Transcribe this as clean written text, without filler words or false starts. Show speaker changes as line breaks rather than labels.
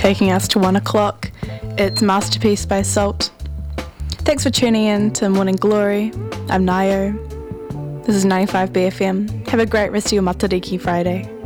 taking us to 1 o'clock. It's Masterpiece by Salt. Thanks for tuning in to Morning Glory. I'm Nayo. This is 95BFM. Have a great rest of your Matariki Friday.